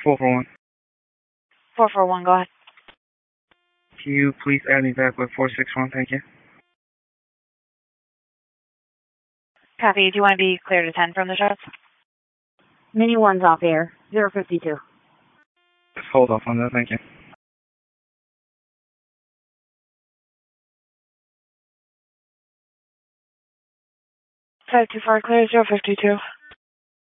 441. 441, go ahead. Can you please add me back with 461? Thank you. Copy. Do you want to be clear to 10 from the shots? Mini 1's off air. 052. Just hold off on that. Thank you. 524, clear 052.